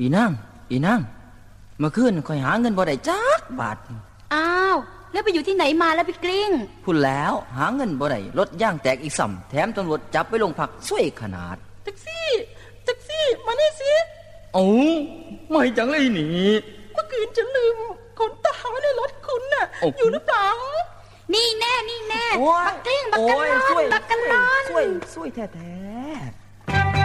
อีนางเมื่อคืนข่อยหาเงินบ่ได้จักบาทอ้าวแล้วไปอยู่ที่ไหนมาแล้วพี่กลิ้งพูดแล้วหาเงินบ่ได้รถย่างแตกอีกซ้ำแถมตำรวจจับไปโรงพักช่วยขนาดแท็กซี่มานี่สิโอ้ไม่จังเลยนี่เมื่อคืนฉันลืมขนตาไว้ในรถคุณน่ะอยู่หรือเปล่านี่แน่บักกลิ้งบักกันลอนช่วยแท้